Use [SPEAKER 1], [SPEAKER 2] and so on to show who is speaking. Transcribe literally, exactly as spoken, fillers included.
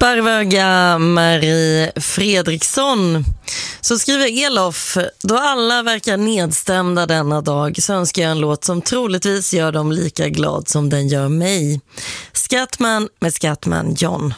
[SPEAKER 1] Sparvöga Marie Fredriksson. Så skriver Elof: då alla verkar nedstämda denna dag så önskar jag en låt som troligtvis gör dem lika glad som den gör mig. Scatman med Scatman John.